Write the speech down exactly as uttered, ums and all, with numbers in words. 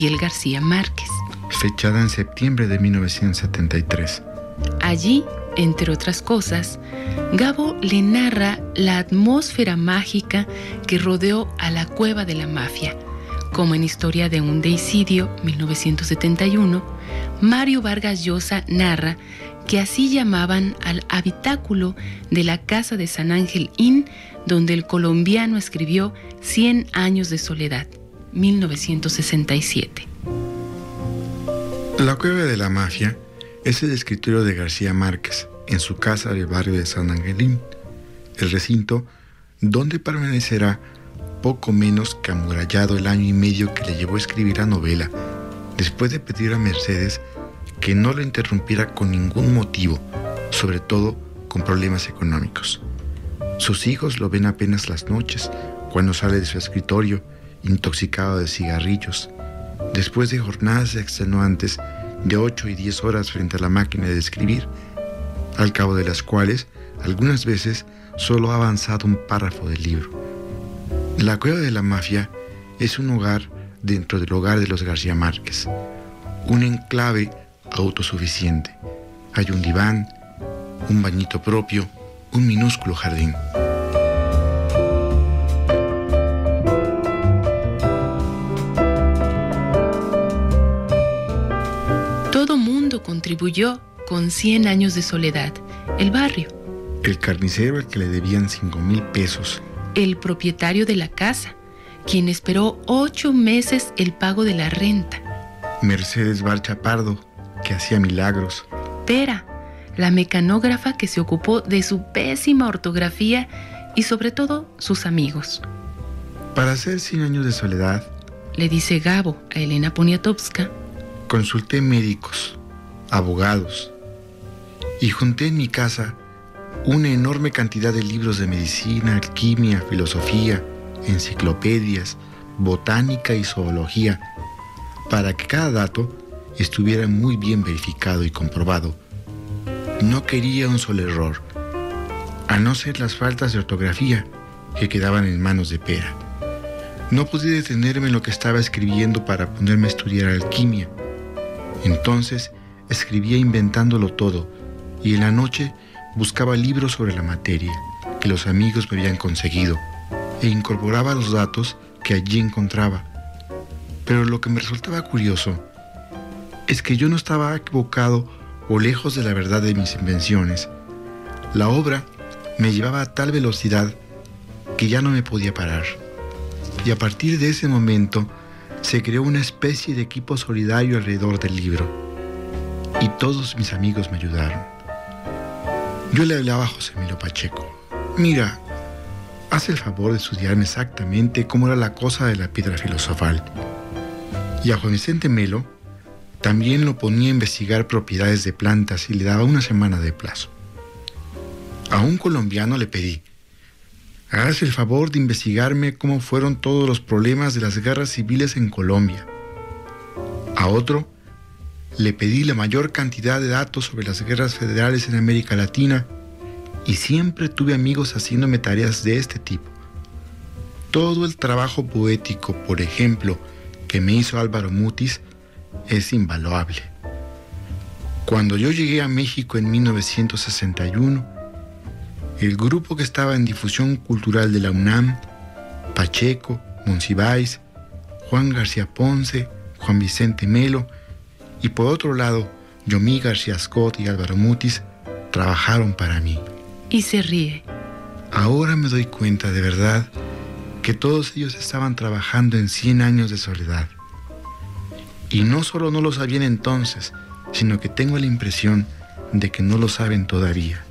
Gabriel García Márquez, fechada en septiembre de mil novecientos setenta y tres. Allí, entre otras cosas, Gabo le narra la atmósfera mágica que rodeó a la cueva de la mafia, como en Historia de un deicidio, mil novecientos setenta y uno, Mario Vargas Llosa narra que así llamaban al habitáculo de la casa de San Ángel Inn, donde el colombiano escribió Cien años de soledad, mil novecientos sesenta y siete. La cueva de la mafia es el escritorio de García Márquez en su casa del barrio de San Angelín, el recinto donde permanecerá poco menos que amurallado el año y medio que le llevó a escribir la novela, después de pedir a Mercedes que no lo interrumpiera con ningún motivo, sobre todo con problemas económicos. Sus hijos lo ven apenas las noches, cuando sale de su escritorio, intoxicado de cigarrillos, después de jornadas extenuantes de ocho y diez horas frente a la máquina de escribir, al cabo de las cuales algunas veces solo ha avanzado un párrafo del libro. La cueva de la mafia es un hogar dentro del hogar de los García Márquez, un enclave autosuficiente. Hay un diván, un bañito propio, un minúsculo jardín. Todo mundo contribuyó con Cien años de soledad. El barrio, El carnicero al que le debían cinco mil pesos, el propietario de la casa, quien esperó ocho meses el pago de la renta, Mercedes Barcha Pardo, que hacía milagros, Pera, la mecanógrafa que se ocupó de su pésima ortografía, y sobre todo sus amigos. Para hacer Cien años de soledad, Le dice Gabo a Elena Poniatowska, consulté médicos, abogados, y junté en mi casa una enorme cantidad de libros de medicina, alquimia, filosofía, enciclopedias, botánica y zoología, para que cada dato estuviera muy bien verificado y comprobado. No quería un solo error, a no ser las faltas de ortografía que quedaban en manos de Pera. No pude detenerme en lo que estaba escribiendo para ponerme a estudiar alquimia. Entonces escribía inventándolo todo, y en la noche buscaba libros sobre la materia que los amigos me habían conseguido e incorporaba los datos que allí encontraba. Pero lo que me resultaba curioso es que yo no estaba equivocado o lejos de la verdad de mis invenciones. La obra me llevaba a tal velocidad que ya no me podía parar. Y a partir de ese momento se creó una especie de equipo solidario alrededor del libro. Y todos mis amigos me ayudaron. Yo le hablaba a José Emilio Pacheco. Mira, haz el favor de estudiarme exactamente cómo era la cosa de la piedra filosofal. Y a Juan Vicente Melo también lo ponía a investigar propiedades de plantas y le daba una semana de plazo. A un colombiano le pedí, haz el favor de investigarme cómo fueron todos los problemas de las guerras civiles en Colombia. A otro le pedí la mayor cantidad de datos sobre las guerras federales en América Latina, y siempre tuve amigos haciéndome tareas de este tipo. Todo el trabajo poético, por ejemplo, que me hizo Álvaro Mutis, es invaluable. Cuando yo llegué a México en mil novecientos sesenta y uno, el grupo que estaba en difusión cultural de la UNAM, Pacheco, Monsiváis, Juan García Ponce, Juan Vicente Melo, y por otro lado, Yomí García Scott y Álvaro Mutis trabajaron para mí. y se ríe. Ahora me doy cuenta de verdad que todos ellos estaban trabajando en Cien años de soledad. Y no solo no lo sabían entonces, sino que tengo la impresión de que no lo saben todavía.